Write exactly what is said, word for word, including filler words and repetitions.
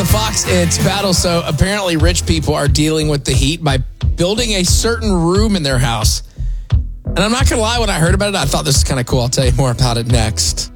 the Fox, it's battle. So apparently rich people are dealing with the heat by building a certain room in their house. And I'm not going to lie, when I heard about it, I thought this was kind of cool. I'll tell you more about it next.